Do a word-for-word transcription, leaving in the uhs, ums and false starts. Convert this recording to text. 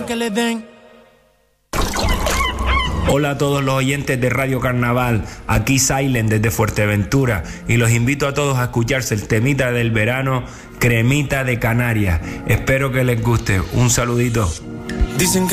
que le den. Hola a todos los oyentes de Radio Carnaval, aquí Silent desde Fuerteventura y los invito a todos a escucharse el temita del verano, Cremita de Canarias. Espero que les guste. Un saludito. Dicen que